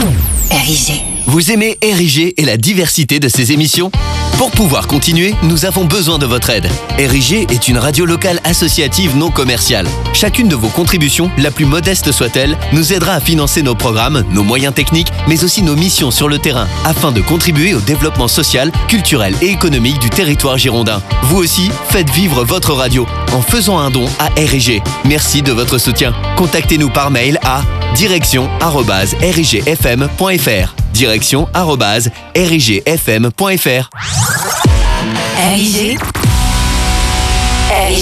RIG. Vous aimez RIG et la diversité de ses émissions ? Pour pouvoir continuer, nous avons besoin de votre aide. RIG est une radio locale associative non commerciale. Chacune de vos contributions, la plus modeste soit-elle, nous aidera à financer nos programmes, nos moyens techniques, mais aussi nos missions sur le terrain, afin de contribuer au développement social, culturel et économique du territoire girondin. Vous aussi, faites vivre votre radio en faisant un don à RIG. Merci de votre soutien. Contactez-nous par mail à direction@rigfm.fr. direction@rigfm.fr. RIG.